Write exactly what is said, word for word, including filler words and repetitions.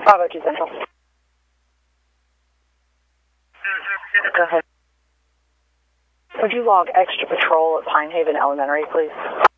five oh two Central. Go ahead. Would you log extra patrol at Pine Haven Elementary, please?